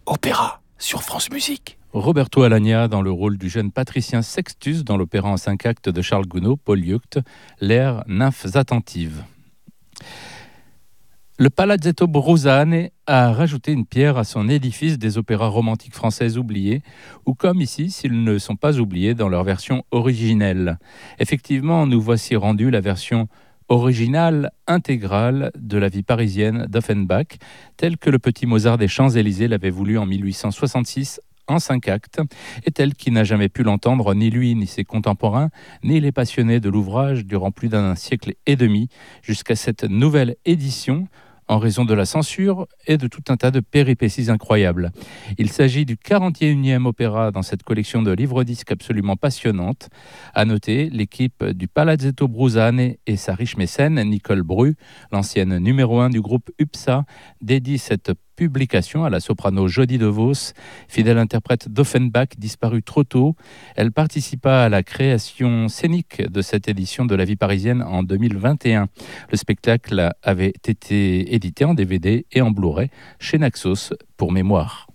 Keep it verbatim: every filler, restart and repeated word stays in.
Opéra sur France Musique. Roberto Alagna dans le rôle du jeune patricien Sextus dans l'opéra en cinq actes de Charles Gounod, Paul Jucht, l'air Nymphes attentives. Le Palazzetto Brusane a rajouté une pierre à son édifice des opéras romantiques françaises oubliés, ou comme ici, s'ils ne sont pas oubliés dans leur version originelle. Effectivement, nous voici rendu la version originale intégrale de la vie parisienne d'Offenbach, telle que le petit Mozart des Champs-Élysées l'avait voulu en mille huit cent soixante-six en cinq actes, et tel qu'il n'a jamais pu l'entendre ni lui, ni ses contemporains, ni les passionnés de l'ouvrage durant plus d'un siècle et demi, jusqu'à cette nouvelle édition, en raison de la censure et de tout un tas de péripéties incroyables. Il s'agit du quarante et unième opéra dans cette collection de livres-disques absolument passionnante. À noter, l'équipe du Palazzetto Brusane et sa riche mécène, Nicole Bru, l'ancienne numéro un du groupe U P S A, dédie cette publication à la soprano Jodie DeVos, fidèle interprète d'Offenbach disparue trop tôt. Elle participa à la création scénique de cette édition de la vie parisienne en deux mille vingt et un. Le spectacle avait été édité en D V D et en Blu-ray chez Naxos pour mémoire.